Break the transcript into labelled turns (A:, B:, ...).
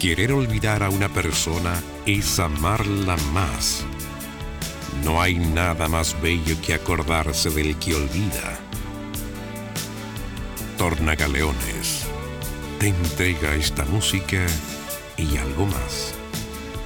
A: Querer olvidar a una persona es amarla más. No hay nada más bello que acordarse del que olvida. Tornagaleones te entrega esta música y algo más.